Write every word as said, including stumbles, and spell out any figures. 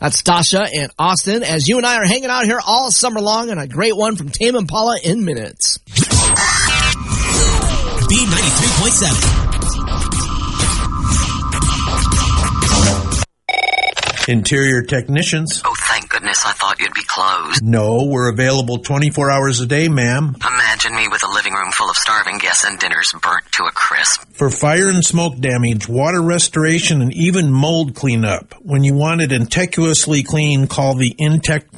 That's Tasha and Austin, as you and I are hanging out here all summer long, and a great one from Tame Impala in minutes. B ninety-three point seven. Interior technicians. Oh, thank goodness, I thought you'd be closed. No, we're available twenty-four hours a day, ma'am. Imagine me with a living room full of starving guests and dinners burnt to a crisp. For fire and smoke damage, water restoration, and even mold cleanup. When you want it meticulously clean, call the Intech